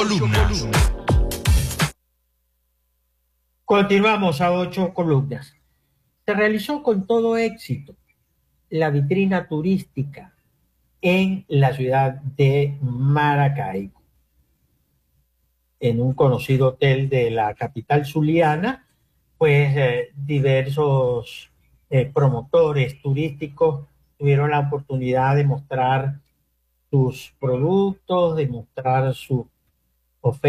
Columnas. Continuamos a 8 columnas. Se realizó con todo éxito la vitrina turística en la ciudad de Maracaibo, en un conocido hotel de la capital zuliana. Pues diversos promotores turísticos tuvieron la oportunidad de mostrar sus productos, de mostrar sus ofertas